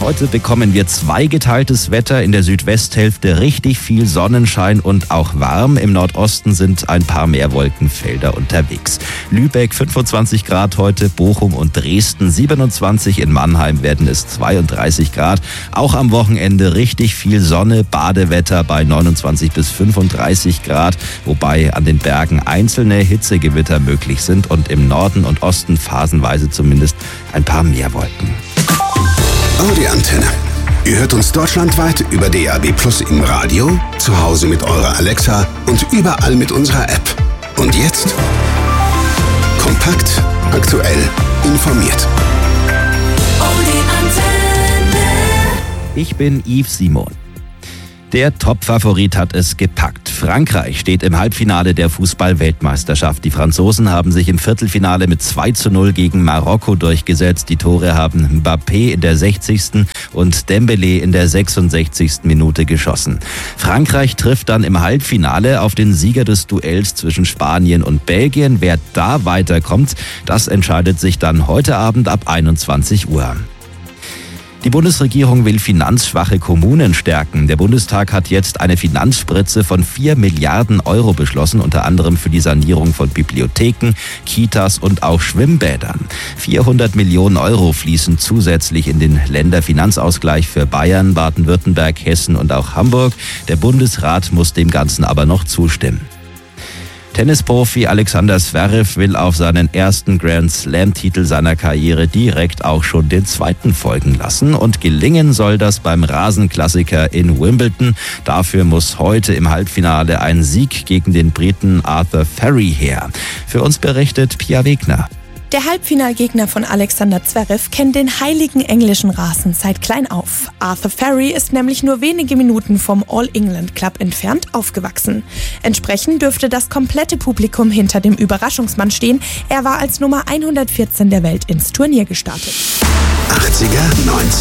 Heute bekommen wir zweigeteiltes Wetter. In der Südwesthälfte richtig viel Sonnenschein und auch warm. Im Nordosten sind ein paar mehr Wolkenfelder unterwegs. Lübeck 25 Grad heute, Bochum und Dresden 27. In Mannheim werden es 32 Grad. Auch am Wochenende richtig viel Sonne, Badewetter bei 29 bis 35 Grad. Wobei an den Bergen einzelne Hitzegewitter möglich sind und im Norden und Osten phasenweise zumindest ein paar mehr Wolken. Audi Antenne. Ihr hört uns deutschlandweit über DAB+ im Radio, zu Hause mit eurer Alexa und überall mit unserer App. Und jetzt kompakt, aktuell, informiert. Audi Antenne. Ich bin Yves Simon. Der Top-Favorit hat es gepackt. Frankreich steht im Halbfinale der Fußball-Weltmeisterschaft. Die Franzosen haben sich im Viertelfinale mit 2:0 gegen Marokko durchgesetzt. Die Tore haben Mbappé in der 60. und Dembélé in der 66. Minute geschossen. Frankreich trifft dann im Halbfinale auf den Sieger des Duells zwischen Spanien und Belgien. Wer da weiterkommt, das entscheidet sich dann heute Abend ab 21 Uhr. Die Bundesregierung will finanzschwache Kommunen stärken. Der Bundestag hat jetzt eine Finanzspritze von 4 Milliarden Euro beschlossen, unter anderem für die Sanierung von Bibliotheken, Kitas und auch Schwimmbädern. 400 Millionen Euro fließen zusätzlich in den Länderfinanzausgleich für Bayern, Baden-Württemberg, Hessen und auch Hamburg. Der Bundesrat muss dem Ganzen aber noch zustimmen. Tennisprofi Alexander Zverev will auf seinen ersten Grand-Slam-Titel seiner Karriere direkt auch schon den zweiten folgen lassen. Und gelingen soll das beim Rasenklassiker in Wimbledon. Dafür muss heute im Halbfinale ein Sieg gegen den Briten Arthur Ferry her. Für uns berichtet Pia Wegner. Der Halbfinalgegner von Alexander Zverev kennt den heiligen englischen Rasen seit klein auf. Arthur Ferry ist nämlich nur wenige Minuten vom All-England Club entfernt aufgewachsen. Entsprechend dürfte das komplette Publikum hinter dem Überraschungsmann stehen. Er war als Nummer 114 der Welt ins Turnier gestartet. 80er, 90er.